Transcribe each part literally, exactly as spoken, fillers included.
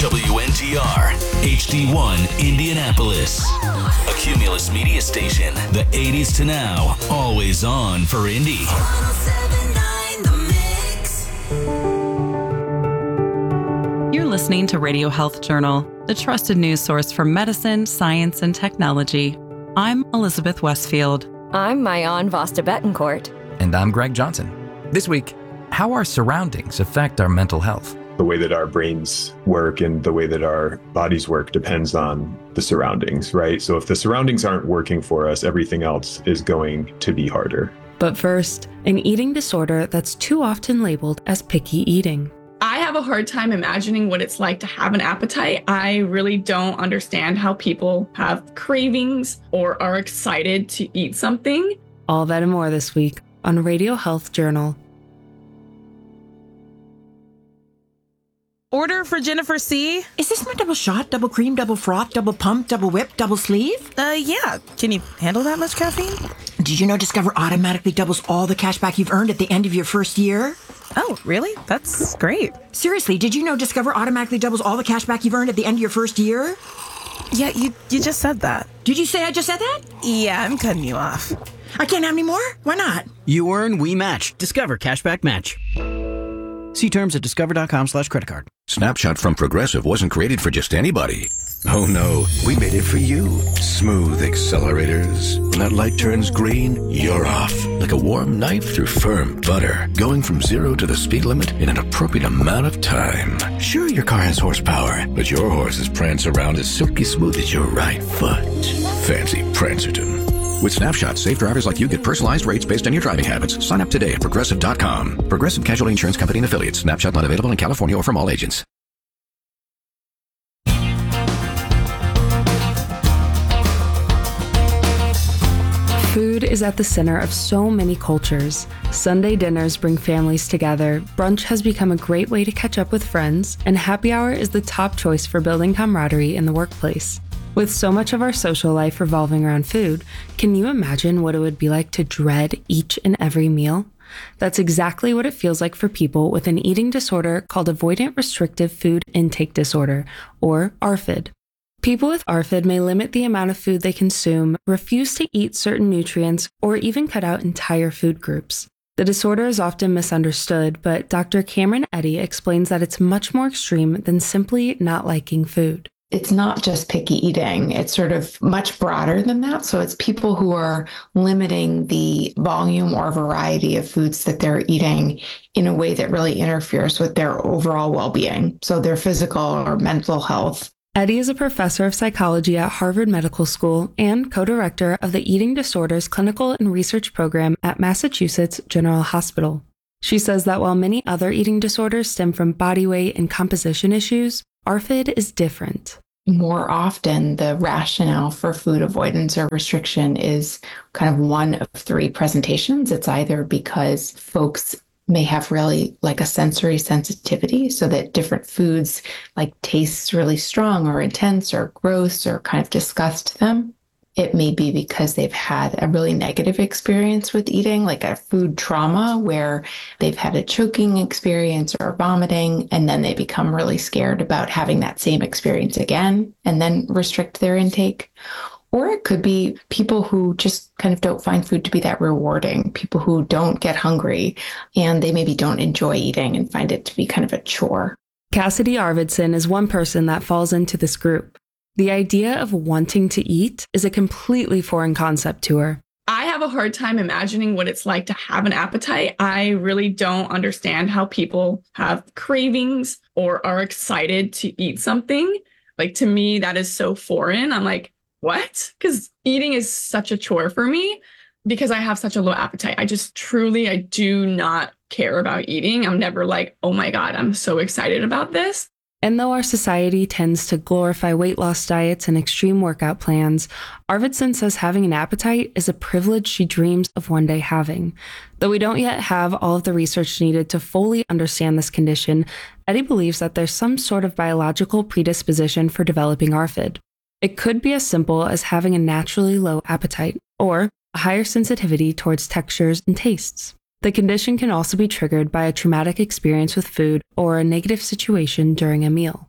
W N T R, H D one, Indianapolis. A Cumulus media station. The eighties to now. Always on for Indy. You're listening to Radio Health Journal, the trusted news source for medicine, science, and technology. I'm Elizabeth Westfield. I'm Mayan Vasta Betancourt. And I'm Greg Johnson. This week, how our surroundings affect our mental health. The way that our brains work and the way that our bodies work depends on the surroundings, right? So if the surroundings aren't working for us, everything else is going to be harder. But first, an eating disorder that's too often labeled as picky eating. I have a hard time imagining what it's like to have an appetite. I really don't understand how people have cravings or are excited to eat something. All that and more this week on Radio Health Journal. Order for Jennifer C. Is this my double shot, double cream, double froth, double pump, double whip, double sleeve? Uh, yeah. Can you handle that much caffeine? Did you know Discover automatically doubles all the cash back you've earned at the end of your first year? Oh, really? That's great. Seriously, did you know Discover automatically doubles all the cash back you've earned at the end of your first year? Yeah, you you just said that. Did you say I just said that? Yeah, I'm cutting you off. I can't have any more? Why not? You earn, we match. Discover Cashback Match. See terms at discover.com slash credit card. Snapshot from Progressive wasn't created for just anybody. Oh no, we made it for you. Smooth accelerators. When that light turns green, you're off. Like a warm knife through firm butter. Going from zero to the speed limit in an appropriate amount of time. Sure, your car has horsepower, but your horses prance around as silky smooth as your right foot. Fancy Prancerton. With Snapshot, safe drivers like you get personalized rates based on your driving habits. Sign up today at Progressive dot com. Progressive Casualty Insurance Company and Affiliates. Snapshot not available in California or from all agents. Food is at the center of so many cultures. Sunday dinners bring families together, brunch has become a great way to catch up with friends, and happy hour is the top choice for building camaraderie in the workplace. With so much of our social life revolving around food, can you imagine what it would be like to dread each and every meal? That's exactly what it feels like for people with an eating disorder called Avoidant Restrictive Food Intake Disorder, or A R F I D. People with A R F I D may limit the amount of food they consume, refuse to eat certain nutrients, or even cut out entire food groups. The disorder is often misunderstood, but Doctor Cameron Eddy explains that it's much more extreme than simply not liking food. It's not just picky eating. It's sort of much broader than that. So it's people who are limiting the volume or variety of foods that they're eating in a way that really interferes with their overall well-being. So their physical or mental health. Eddy is a professor of psychology at Harvard Medical School and co-director of the Eating Disorders Clinical and Research Program at Massachusetts General Hospital. She says that while many other eating disorders stem from body weight and composition issues, A R F I D is different. More often, the rationale for food avoidance or restriction is kind of one of three presentations. It's either because folks may have really like a sensory sensitivity, so that different foods like tastes really strong or intense or gross or kind of disgust them. It may be because they've had a really negative experience with eating, like a food trauma where they've had a choking experience or vomiting, and then they become really scared about having that same experience again and then restrict their intake. Or it could be people who just kind of don't find food to be that rewarding, people who don't get hungry and they maybe don't enjoy eating and find it to be kind of a chore. Cassidy Arvidsson is one person that falls into this group. The idea of wanting to eat is a completely foreign concept to her. I have a hard time imagining what it's like to have an appetite. I really don't understand how people have cravings or are excited to eat something. Like, to me, that is so foreign. I'm like, what? Because eating is such a chore for me because I have such a low appetite. I just truly, I do not care about eating. I'm never like, oh my God, I'm so excited about this. And though our society tends to glorify weight loss diets and extreme workout plans, Arvidsson says having an appetite is a privilege she dreams of one day having. Though we don't yet have all of the research needed to fully understand this condition, Eddy believes that there's some sort of biological predisposition for developing A R F I D. It could be as simple as having a naturally low appetite, or a higher sensitivity towards textures and tastes. The condition can also be triggered by a traumatic experience with food or a negative situation during a meal.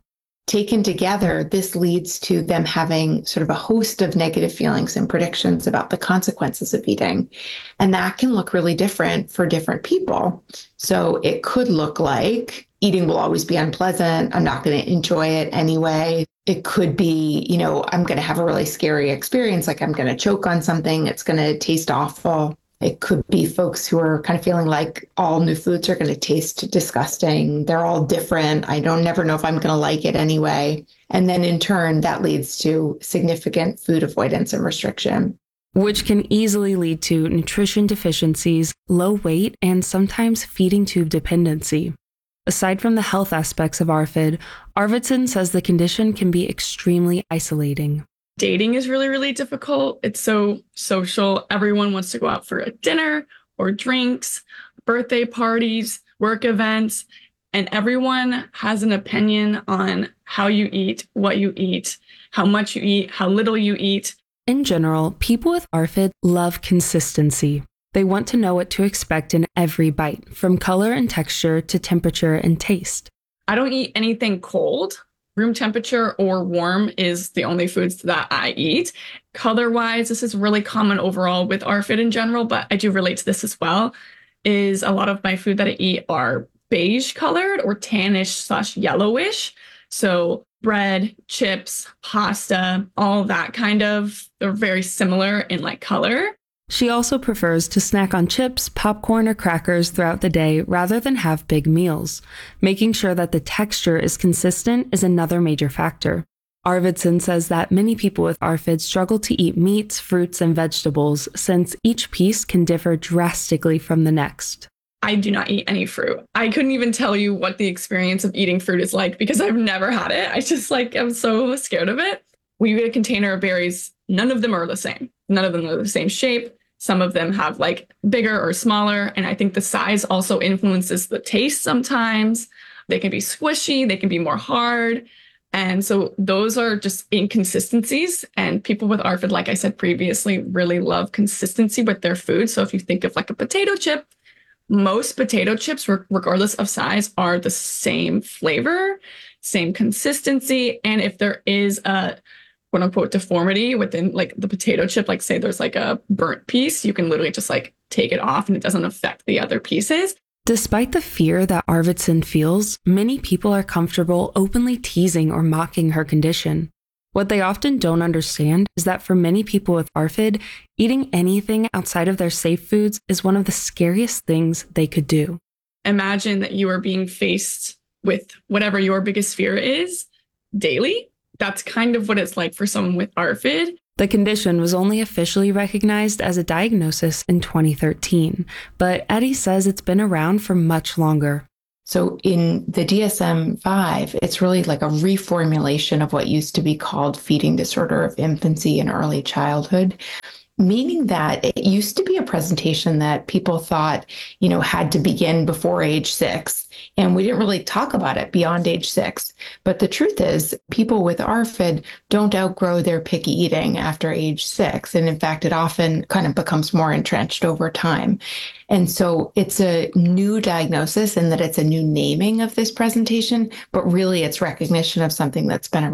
Taken together, this leads to them having sort of a host of negative feelings and predictions about the consequences of eating. And that can look really different for different people. So it could look like eating will always be unpleasant. I'm not going to enjoy it anyway. It could be, you know, I'm going to have a really scary experience, like I'm going to choke on something. It's going to taste awful. It could be folks who are kind of feeling like all new foods are going to taste disgusting. They're all different. I don't never know if I'm going to like it anyway. And then in turn, that leads to significant food avoidance and restriction, which can easily lead to nutrition deficiencies, low weight, and sometimes feeding tube dependency. Aside from the health aspects of A R F I D, Arvidsson says the condition can be extremely isolating. Dating is really, really difficult. It's so social. Everyone wants to go out for a dinner or drinks, birthday parties, work events, and everyone has an opinion on how you eat, what you eat, how much you eat, how little you eat. In general, people with A R F I D love consistency. They want to know what to expect in every bite, from color and texture to temperature and taste. I don't eat anything cold. Room temperature or warm is the only foods that I eat. Color-wise, this is really common overall with A R F I D in general, but I do relate to this as well, is a lot of my food that I eat are beige colored or tannish slash yellowish. So bread, chips, pasta, all that kind of, they're very similar in like color. She also prefers to snack on chips, popcorn, or crackers throughout the day rather than have big meals. Making sure that the texture is consistent is another major factor. Arvidsson says that many people with A R F I D struggle to eat meats, fruits, and vegetables since each piece can differ drastically from the next. I do not eat any fruit. I couldn't even tell you what the experience of eating fruit is like because I've never had it. I just like, I'm so scared of it. We eat a container of berries. None of them are the same. None of them are the same shape. Some of them have like bigger or smaller. And I think the size also influences the taste sometimes. They can be squishy. They can be more hard. And so those are just inconsistencies. And people with A R F I D, like I said previously, really love consistency with their food. So if you think of like a potato chip, most potato chips, regardless of size, are the same flavor, same consistency. And if there is a quote unquote deformity within like the potato chip, like say there's like a burnt piece, you can literally just like take it off and it doesn't affect the other pieces. Despite the fear that Arvidsson feels, many people are comfortable openly teasing or mocking her condition. What they often don't understand is that for many people with A R F I D, eating anything outside of their safe foods is one of the scariest things they could do. Imagine that you are being faced with whatever your biggest fear is daily. That's kind of what it's like for someone with A R F I D. The condition was only officially recognized as a diagnosis in twenty thirteen, but Eddie says it's been around for much longer. So in the D S M five, it's really like a reformulation of what used to be called feeding disorder of infancy and early childhood, meaning that it used to be a presentation that people thought, you know, had to begin before age six. And we didn't really talk about it beyond age six. But the truth is, people with A R F I D don't outgrow their picky eating after age six. And in fact, it often kind of becomes more entrenched over time. And so it's a new diagnosis in that it's a new naming of this presentation, but really it's recognition of something that's been around